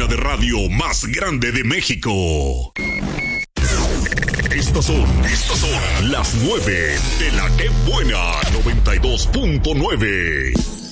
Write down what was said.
de radio más grande de México. Estas son las 9 de la Que Buena 92.9.